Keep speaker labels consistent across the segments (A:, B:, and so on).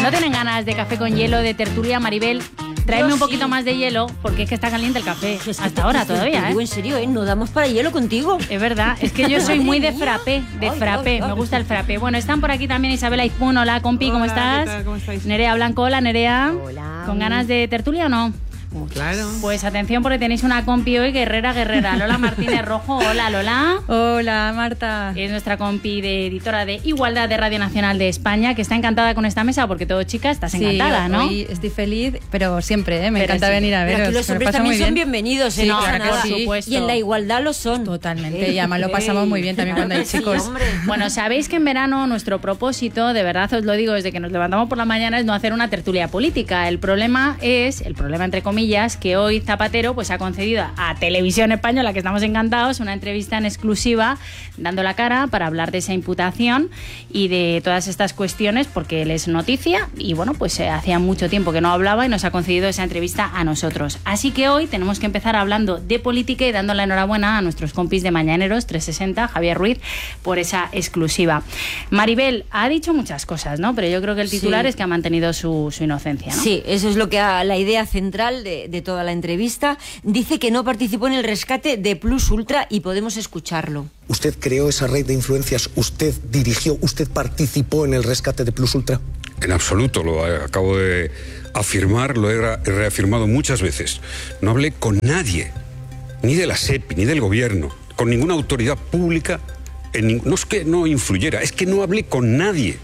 A: ¿No tienen ganas de café con hielo, de tertulia, Maribel? Tráeme un poquito más de hielo, porque es que está caliente el café.
B: Es que
A: hasta ahora todavía,
B: digo en serio, no damos para hielo contigo.
A: Es verdad, es que yo soy muy de frappé, me gusta el frappé. Bueno, están por aquí también Isabel Aizpún. Hola, compi, ¿cómo estás?
C: ¿Qué tal? ¿Cómo estáis?
A: Nerea Blanco, hola, Nerea.
B: Hola.
A: ¿Con ganas de tertulia o no?
C: Claro.
A: Pues atención, porque tenéis una compi hoy, guerrera. Lola Martínez Rojo. Hola, Lola.
D: Hola, Marta.
A: Es nuestra compi de editora de Igualdad de Radio Nacional de España, que está encantada con esta mesa, porque todo, chica, estás encantada, ¿no?
D: Hoy estoy feliz, pero siempre, me encanta venir a veros.
B: Pero aquí los hombres también son bienvenidos,
D: sí,
B: no,
D: claro,
B: nada.
A: por supuesto.
B: Y en la igualdad lo son.
D: Totalmente, y además lo pasamos muy bien también cuando hay chicos.
B: Sí, hombre.
A: Bueno, sabéis que en verano nuestro propósito, de verdad os lo digo, desde que nos levantamos por la mañana, es no hacer una tertulia política. El problema entre comillas, que hoy Zapatero pues ha concedido a Televisión Española, que estamos encantados, una entrevista en exclusiva dando la cara para hablar de esa imputación y de todas estas cuestiones, porque él es noticia y bueno, pues hacía mucho tiempo que no hablaba y nos ha concedido esa entrevista a nosotros. Así que hoy tenemos que empezar hablando de política y dando la enhorabuena a nuestros compis de Mañaneros 360, Javier Ruiz, por esa exclusiva. Maribel ha dicho muchas cosas, ¿no? Pero yo creo que el titular es que ha mantenido su inocencia, ¿no?
B: Sí, eso es lo que la idea central de toda la entrevista. Dice que no participó en el rescate de Plus Ultra y podemos escucharlo.
E: ¿Usted creó esa red de influencias? ¿Usted dirigió? ¿Usted participó en el rescate de Plus Ultra?
F: En absoluto, lo acabo de afirmar, lo he reafirmado muchas veces. No hablé con nadie, ni de la SEPI, ni del gobierno, con ninguna autoridad pública. No es que no influyera, es que no hablé con nadie.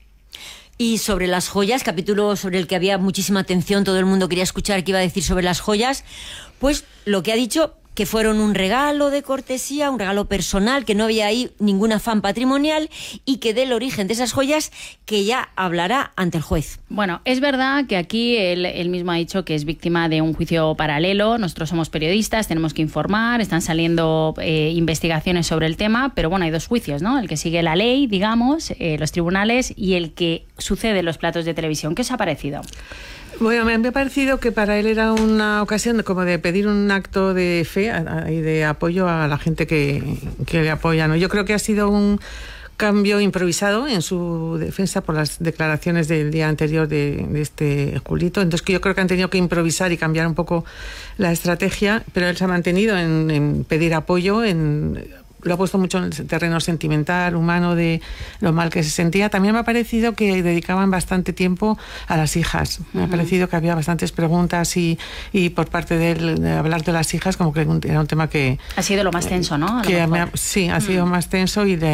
B: Y sobre las joyas, capítulo sobre el que había muchísima atención, todo el mundo quería escuchar qué iba a decir sobre las joyas, pues lo que ha dicho, que fueron un regalo de cortesía, un regalo personal, que no había ahí ningún afán patrimonial y que del origen de esas joyas que ya hablará ante el juez.
A: Bueno, es verdad que aquí él mismo ha dicho que es víctima de un juicio paralelo. Nosotros somos periodistas, tenemos que informar, están saliendo investigaciones sobre el tema, pero bueno, hay dos juicios, ¿no? El que sigue la ley, digamos, los tribunales, y el que sucede en los platos de televisión. ¿Qué os ha parecido?
C: Bueno, me ha parecido que para él era una ocasión como de pedir un acto de fe y de apoyo a la gente que le apoya, ¿no? Yo creo que ha sido un cambio improvisado en su defensa por las declaraciones del día anterior de este Julito. Entonces que yo creo que han tenido que improvisar y cambiar un poco la estrategia, pero él se ha mantenido en pedir apoyo, lo ha puesto mucho en el terreno sentimental, humano, de lo mal que se sentía. También me ha parecido que dedicaban bastante tiempo a las hijas. Me ha parecido que había bastantes preguntas y por parte de él, de hablar de las hijas, como que era un tema que...
A: Ha sido lo más tenso, ¿no?
C: Sí, ha sido más tenso y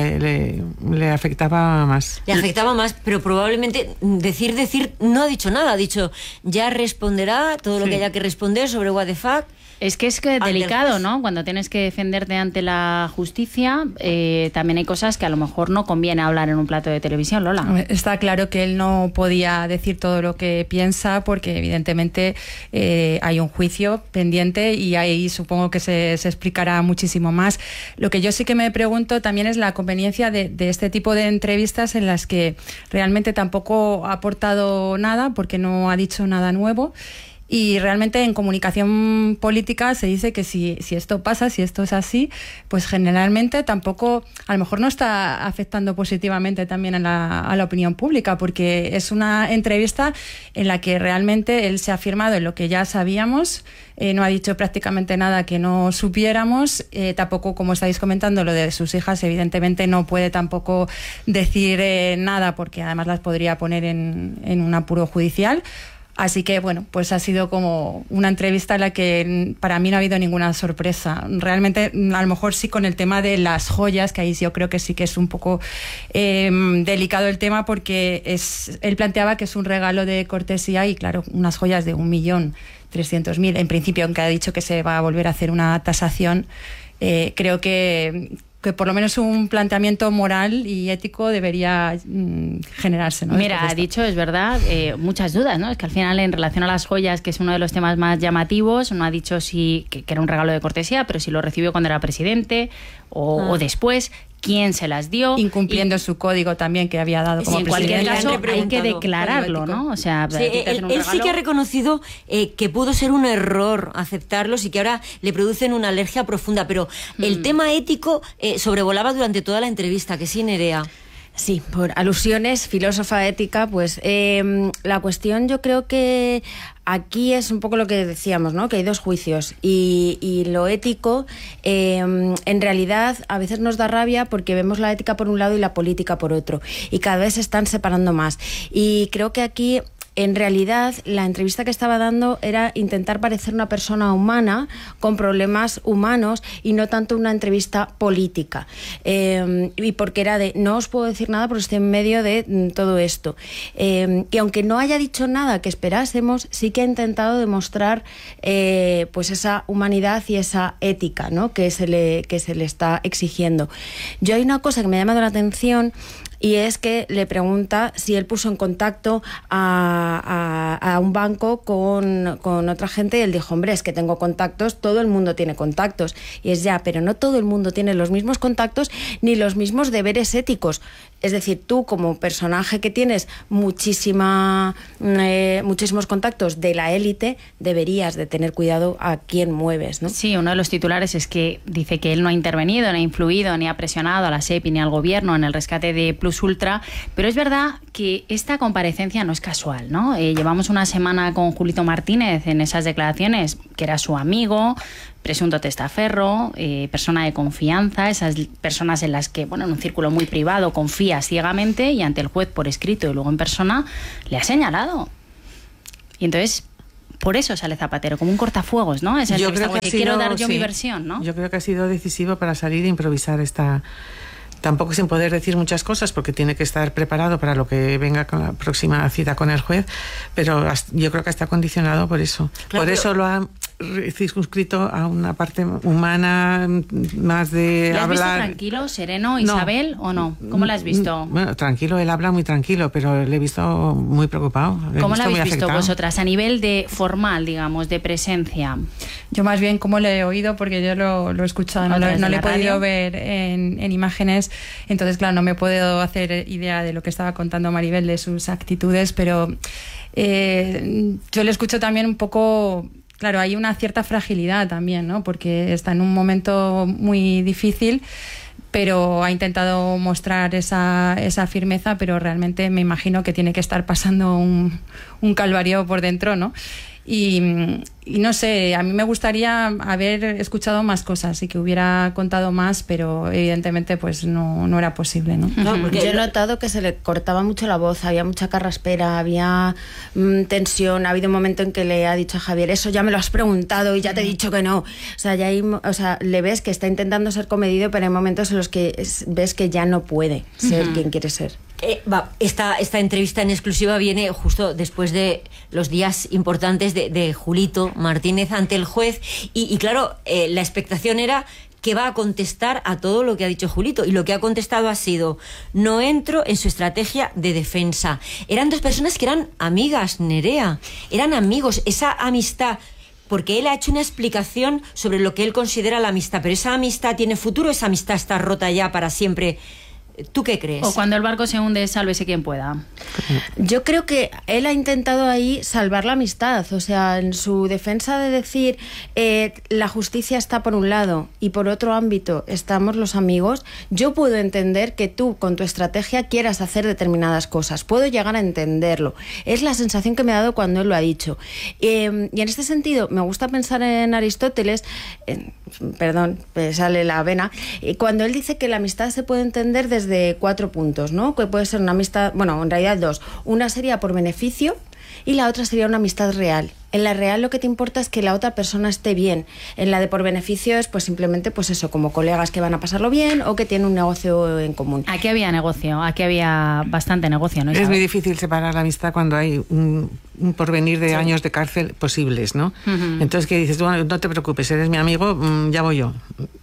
C: le afectaba más.
B: Le afectaba más, pero probablemente decir, no ha dicho nada. Ha dicho, ya responderá todo lo que haya que responder sobre what the fuck.
A: Es que delicado, ¿no? Cuando tienes que defenderte ante la justicia, también hay cosas que a lo mejor no conviene hablar en un plato de televisión, Lola.
D: Está claro que él no podía decir todo lo que piensa porque evidentemente hay un juicio pendiente y ahí supongo que se explicará muchísimo más. Lo que yo sí que me pregunto también es la conveniencia de este tipo de entrevistas en las que realmente tampoco ha aportado nada porque no ha dicho nada nuevo. Y realmente en comunicación política se dice que si esto pasa, si esto es así, pues generalmente tampoco, a lo mejor no está afectando positivamente también a la opinión pública, porque es una entrevista en la que realmente él se ha afirmado en lo que ya sabíamos, no ha dicho prácticamente nada que no supiéramos, tampoco, como estáis comentando, lo de sus hijas, evidentemente no puede tampoco decir nada, porque además las podría poner en un apuro judicial. Así que, bueno, pues ha sido como una entrevista en la que para mí no ha habido ninguna sorpresa. Realmente, a lo mejor sí con el tema de las joyas, que ahí yo creo que sí que es un poco delicado el tema, porque él planteaba que es un regalo de cortesía y, claro, unas joyas de 1.300.000, en principio, aunque ha dicho que se va a volver a hacer una tasación, creo que por lo menos un planteamiento moral y ético debería generarse, ¿no?
A: Mira, ha dicho, es verdad, muchas dudas, ¿no? Es que al final, en relación a las joyas, que es uno de los temas más llamativos, no ha dicho que era un regalo de cortesía, pero si lo recibió cuando era presidente o después, quién se las dio.
D: Incumpliendo su código también que había dado como presidente.
A: En cualquier caso hay que declararlo, ¿no? O sea,
B: sí, él sí que ha reconocido que pudo ser un error aceptarlos y que ahora le producen una alergia profunda, pero el tema ético sobrevolaba durante toda la entrevista, que sí, Nerea.
G: Sí, por alusiones, filósofa ética, pues la cuestión yo creo que aquí es un poco lo que decíamos, ¿no? Que hay dos juicios y lo ético en realidad a veces nos da rabia porque vemos la ética por un lado y la política por otro y cada vez se están separando más y creo que aquí en realidad la entrevista que estaba dando era intentar parecer una persona humana con problemas humanos y no tanto una entrevista política. Y porque era de, no os puedo decir nada porque estoy en medio de todo esto. Y aunque no haya dicho nada que esperásemos, sí que ha intentado demostrar pues esa humanidad y esa ética, ¿no? que se le está exigiendo. Yo hay una cosa que me ha llamado la atención y es que le pregunta si él puso en contacto a un banco con otra gente y él dijo, hombre, es que tengo contactos, todo el mundo tiene contactos. Y es ya, pero no todo el mundo tiene los mismos contactos ni los mismos deberes éticos. Es decir, tú como personaje que tienes muchísimos contactos de la élite, deberías de tener cuidado a quién mueves, ¿no?
A: Sí, uno de los titulares es que dice que él no ha intervenido, ni ha influido, ni ha presionado a la SEPI ni al gobierno en el rescate de Plus Ultra, pero es verdad que esta comparecencia no es casual, ¿no? Llevamos una semana con Julito Martínez en esas declaraciones, que era su amigo, presunto testaferro, persona de confianza, esas personas en las que, bueno, en un círculo muy privado confía ciegamente y ante el juez por escrito y luego en persona le ha señalado. Y entonces, por eso sale Zapatero, como un cortafuegos, ¿no? Esa
C: yo creo
A: que quiero dar yo mi versión, ¿no?
C: Yo creo que ha sido decisivo para salir e improvisar esta... Tampoco sin poder decir muchas cosas porque tiene que estar preparado para lo que venga con la próxima cita con el juez, pero yo creo que está condicionado por eso. Claro, por eso lo ha circunscrito a una parte humana, más de
A: ¿Le has
C: hablar.
A: visto tranquilo, sereno, Isabel, o no? ¿Cómo la has visto?
C: Bueno, tranquilo, él habla muy tranquilo, pero le he visto muy preocupado.
A: ¿Cómo la habéis visto vosotras a nivel de formal, digamos, de presencia?
D: Yo más bien como le he oído, porque yo lo he escuchado, no le he podido ver en imágenes, entonces claro, no me puedo hacer idea de lo que estaba contando Maribel, de sus actitudes, pero yo le escucho también un poco... Claro, hay una cierta fragilidad también, ¿no? Porque está en un momento muy difícil, pero ha intentado mostrar esa firmeza, pero realmente me imagino que tiene que estar pasando un calvario por dentro, ¿no? Y no sé, a mí me gustaría haber escuchado más cosas y que hubiera contado más, pero evidentemente pues no era posible, ¿no?
G: No, porque yo he notado que se le cortaba mucho la voz, había mucha carraspera, había tensión, ha habido un momento en que le ha dicho a Javier, eso ya me lo has preguntado y ya te he dicho que no. O sea, le ves que está intentando ser comedido, pero hay momentos en los que ves que ya no puede ser quien quiere ser.
B: Esta entrevista en exclusiva viene justo después de los días importantes de Julito Martínez ante el juez y claro, la expectación era que va a contestar a todo lo que ha dicho Julito y lo que ha contestado ha sido, no entro en su estrategia de defensa. Eran dos personas que eran amigas, Nerea, eran amigos, esa amistad, porque él ha hecho una explicación sobre lo que él considera la amistad, pero esa amistad tiene futuro, esa amistad está rota ya para siempre. ¿Tú qué crees?
A: O cuando el barco se hunde, sálvese quien pueda.
G: Yo creo que él ha intentado ahí salvar la amistad. O sea, en su defensa de decir la justicia está por un lado y por otro ámbito estamos los amigos, yo puedo entender que tú con tu estrategia quieras hacer determinadas cosas. Puedo llegar a entenderlo. Es la sensación que me ha dado cuando él lo ha dicho. Y en este sentido, me gusta pensar en Aristóteles, perdón, me sale la vena, cuando él dice que la amistad se puede entender desde 4 puntos, ¿no? Que puede ser una amistad, bueno, en realidad 2. Una sería por beneficio y la otra sería una amistad real. En la real lo que te importa es que la otra persona esté bien. En la de por beneficio es pues simplemente pues eso, como colegas que van a pasarlo bien o que tienen un negocio en común.
A: Aquí había negocio, aquí había bastante negocio, ¿no?
C: Es muy difícil separar la amistad cuando hay un porvenir de años de cárcel posibles, ¿no? Entonces que dices, bueno, no te preocupes, eres mi amigo, ya voy yo.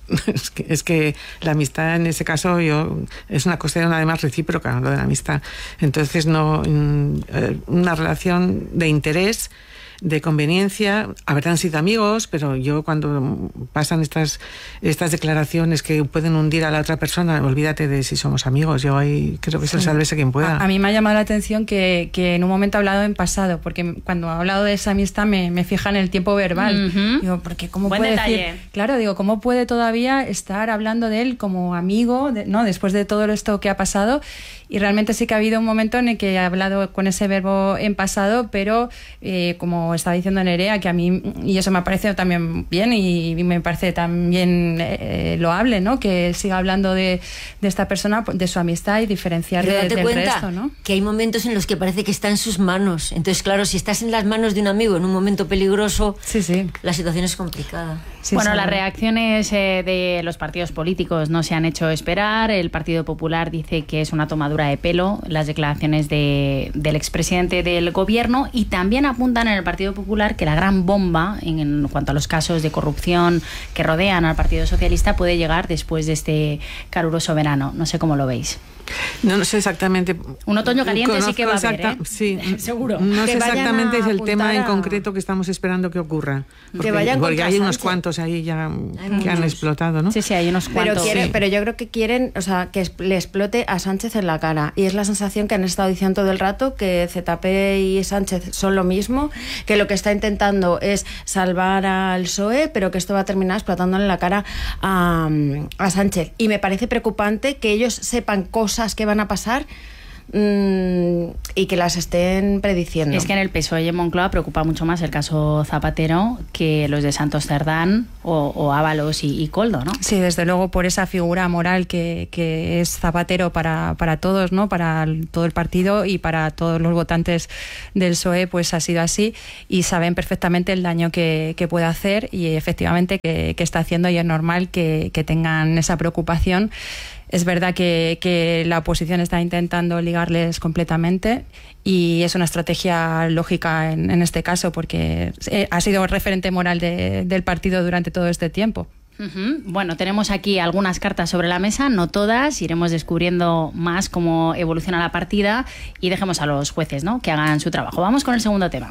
C: Es que la amistad en ese caso es una cuestión además recíproca, lo de la amistad. Entonces una relación de interés de conveniencia. Habrán sido amigos, pero yo cuando pasan estas declaraciones que pueden hundir a la otra persona, olvídate de si somos amigos. Yo ahí creo que se sálvese quien pueda.
D: A mí me ha llamado la atención que en un momento ha hablado en pasado, porque cuando ha hablado de esa amistad me fija en el tiempo verbal. Digo, porque ¿cómo
A: Buen
D: puede
A: detalle.
D: decir? Claro, digo, ¿cómo puede todavía estar hablando de él como amigo, ¿no? Después de todo esto que ha pasado? Y realmente sí que ha habido un momento en el que ha hablado con ese verbo en pasado, pero como estaba diciendo Nerea, que a mí, y eso me ha parecido también bien y me parece también loable, ¿no? Que siga hablando de esta persona, de su amistad y diferenciar
B: pero date
D: del
B: cuenta
D: resto, ¿no?
B: que hay momentos en los que parece que está en sus manos. Entonces, claro, si estás en las manos de un amigo en un momento peligroso,
D: Sí.
B: la situación es complicada.
D: Sí,
A: bueno,
D: sí.
A: las reacciones de los partidos políticos no se han hecho esperar. El Partido Popular dice que es una tomadura de pelo las declaraciones del expresidente del gobierno, y también apuntan en el Partido Popular que la gran bomba en cuanto a los casos de corrupción que rodean al Partido Socialista puede llegar después de este caluroso verano. No sé cómo lo veis.
C: No sé exactamente.
A: Un otoño caliente sí que va a haber, ¿eh?
C: Sí,
A: seguro.
C: No sé
G: Que vayan
C: exactamente
G: a
C: es el tema en
G: apuntar a-
C: concreto que estamos esperando que ocurra. Porque,
G: vayan
C: porque
G: contra
C: hay unos
G: Sánchez.
C: cuantos ahí ya que han explotado, ¿no?
A: Sí, hay unos
G: Pero,
A: cuantos.
G: pero yo creo que quieren, o sea, que le explote a Sánchez en la cara. Y es la sensación que han estado diciendo todo el rato, que ZP y Sánchez son lo mismo, que lo que está intentando es salvar al PSOE, pero que esto va a terminar explotándole en la cara a Sánchez. Y me parece preocupante que ellos sepan cosas que van a pasar y que las estén prediciendo.
A: Es que en el PSOE y en Moncloa preocupa mucho más el caso Zapatero que los de Santos Cerdán o Ábalos y Koldo, ¿no?
D: Sí, desde luego, por esa figura moral que es Zapatero para todos, ¿no? Para todo el partido y para todos los votantes del PSOE, pues ha sido así, y saben perfectamente el daño que puede hacer, y efectivamente que está haciendo, y es normal que tengan esa preocupación. Es verdad que la oposición está intentando ligarles completamente, y es una estrategia lógica en este caso, porque ha sido referente moral del partido durante todo este tiempo.
A: Bueno, tenemos aquí algunas cartas sobre la mesa, no todas, iremos descubriendo más cómo evoluciona la partida, y dejemos a los jueces, ¿no?, que hagan su trabajo. Vamos con el segundo tema.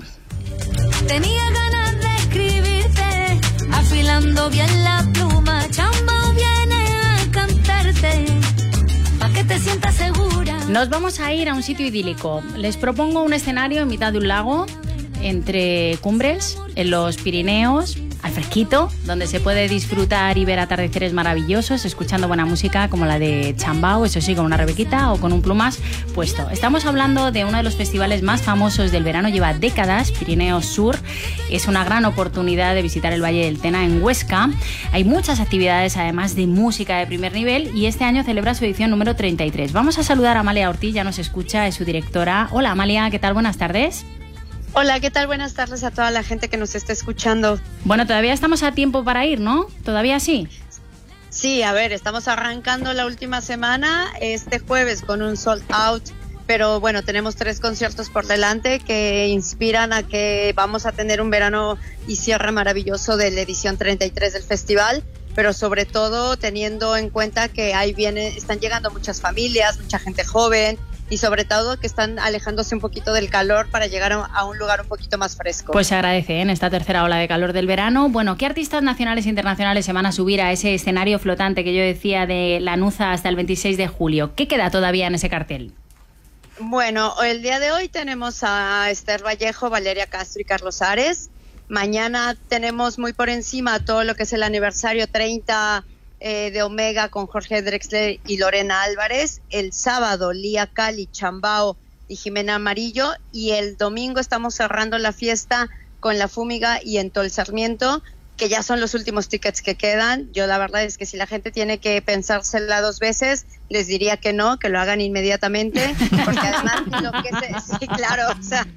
H: Tenía ganas de escribirte, afilando bien la pluma, Chambao viene a cantarte, pa' que te sientas segura.
A: Nos vamos a ir a un sitio idílico. Les propongo un escenario en mitad de un lago, entre cumbres, en los Pirineos, al fresquito, donde se puede disfrutar y ver atardeceres maravillosos, escuchando buena música como la de Chambao, eso sí, con una rebequita o con un plumas puesto. Estamos hablando de uno de los festivales más famosos del verano, lleva décadas, Pirineos Sur. Es una gran oportunidad de visitar el Valle del Tena en Huesca. Hay muchas actividades, además de música de primer nivel, y este año celebra su edición número 33. Vamos a saludar a Amalia Ortiz, ya nos escucha, es su directora. Hola Amalia, ¿qué tal? Buenas tardes.
I: Hola, ¿qué tal? Buenas tardes a toda la gente que nos está escuchando.
A: Bueno, todavía estamos a tiempo para ir, ¿no? ¿Todavía sí?
I: Sí, a ver, estamos arrancando la última semana este jueves con un sold out, pero bueno, tenemos 3 conciertos por delante que inspiran a que vamos a tener un verano y cierre maravilloso de la edición 33 del festival, pero sobre todo teniendo en cuenta que ahí están llegando muchas familias, mucha gente joven, y sobre todo que están alejándose un poquito del calor para llegar a un lugar un poquito más fresco.
A: Pues se agradece, ¿eh?, en esta tercera ola de calor del verano. Bueno, ¿qué artistas nacionales e internacionales se van a subir a ese escenario flotante que yo decía de Lanuza hasta el 26 de julio? ¿Qué queda todavía en ese cartel?
I: Bueno, el día de hoy tenemos a Esther Vallejo, Valeria Castro y Carlos Ares. Mañana tenemos muy por encima todo lo que es el aniversario 30 de Omega con Jorge Drexler y Lorena Álvarez. El sábado Lía Cali, Chambao y Jimena Amarillo, y el domingo estamos cerrando la fiesta con La Fúmiga y Entol Sarmiento, que ya son los últimos tickets que quedan. Yo la verdad es que si la gente tiene que pensársela 2 veces, les diría que no, que lo hagan inmediatamente, porque además sí, claro, o sea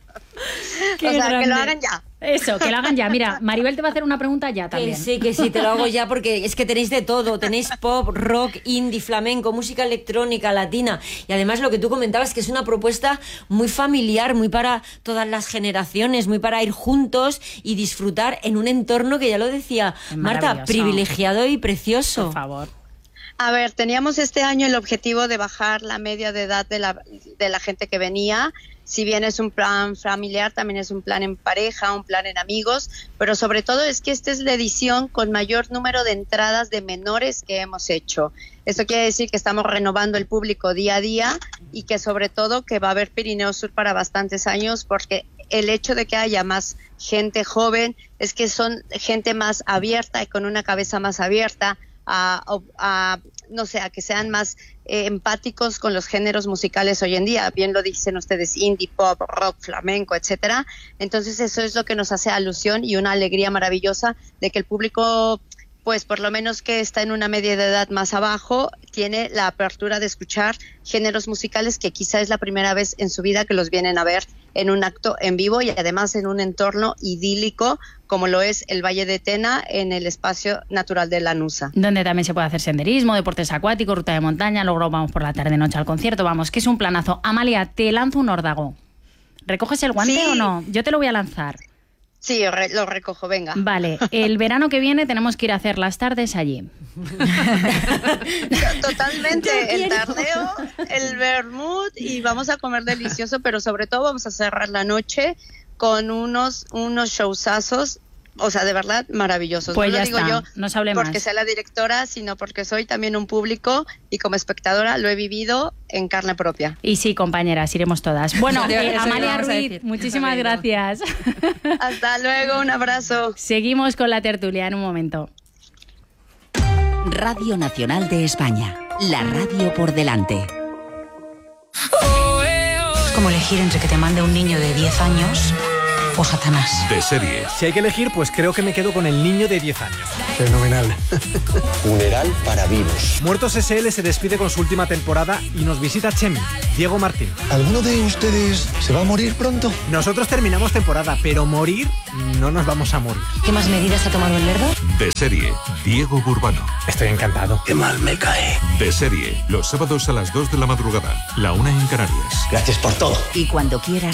I: que lo hagan ya.
A: Eso, que lo hagan ya. Mira, Maribel te va a hacer una pregunta ya también.
B: Que sí, te lo hago ya, porque es que tenéis de todo. Tenéis pop, rock, indie, flamenco, música electrónica, latina. Y además lo que tú comentabas, que es una propuesta muy familiar, muy para todas las generaciones, muy para ir juntos y disfrutar en un entorno que, ya lo decía Marta, privilegiado y precioso.
A: Por favor.
I: A ver, teníamos este año el objetivo de bajar la media de edad de la gente que venía. Si bien es un plan familiar, también es un plan en pareja, un plan en amigos, pero sobre todo es que esta es la edición con mayor número de entradas de menores que hemos hecho. Esto quiere decir que estamos renovando el público día a día y que sobre todo que va a haber Pirineo Sur para bastantes años, porque el hecho de que haya más gente joven es que son gente más abierta y con una cabeza más abierta a que sean más empáticos con los géneros musicales hoy en día. Bien lo dicen ustedes, indie, pop, rock, flamenco, etcétera. Entonces eso es lo que nos hace alusión y una alegría maravillosa de que el público, pues por lo menos que está en una media de edad más abajo, tiene la apertura de escuchar géneros musicales que quizá es la primera vez en su vida que los vienen a ver en un acto en vivo y además en un entorno idílico como lo es el Valle de Tena en el espacio natural de Lanusa.
A: Donde también se puede hacer senderismo, deportes acuáticos, ruta de montaña, luego vamos por la tarde-noche al concierto, vamos, que es un planazo. Amalia, te lanzo un órdago. ¿Recoges el guante o no? Yo te lo voy a lanzar.
I: Sí, lo recojo, venga.
A: Vale, el verano que viene tenemos que ir a hacer las tardes allí.
I: Totalmente, el tardeo, el vermut y vamos a comer delicioso, pero sobre todo vamos a cerrar la noche con unos showzazos, o sea, de verdad maravillosos.
A: Pues
I: no
A: ya
I: lo digo
A: está,
I: yo
A: no se hable
I: porque
A: más.
I: sea la directora, sino porque soy también un público y como espectadora lo he vivido en carne propia.
A: Y sí, compañeras, iremos todas. Bueno, Amalia Ruiz, muchísimas gracias.
I: Hasta luego, un abrazo.
A: Seguimos con la tertulia en un momento.
J: Radio Nacional de España, la radio por delante.
K: Es como elegir entre que te mande un niño de 10 años o Satanás.
L: De serie.
M: Si hay que elegir, pues creo que me quedo con el niño de 10 años.
E: Fenomenal. Funeral para vivos.
M: Muertos S.L. se despide con su última temporada y nos visita Chemi, Diego Martín.
E: ¿Alguno de ustedes se va a morir pronto?
M: Nosotros terminamos temporada, pero morir no nos vamos a morir.
K: ¿Qué más medidas ha tomado el Lerdo?
L: De serie. Diego Burbano.
M: Estoy encantado.
E: Qué mal me cae.
L: De serie. Los sábados a las 2 de la madrugada. La 1 en Canarias.
E: Gracias por todo.
J: Y cuando quieras